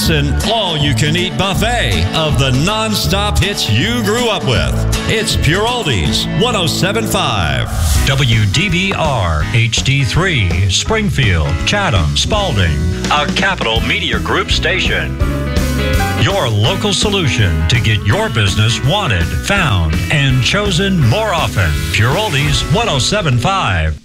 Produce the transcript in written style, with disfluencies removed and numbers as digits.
It's an all-you-can-eat buffet of the non-stop hits you grew up with. It's Pure Oldies 107.5. WDBR HD3, Springfield, Chatham, Spalding, a Capital Media Group station. Your local solution to get your business wanted, found, and chosen more often. Pure Oldies 107.5.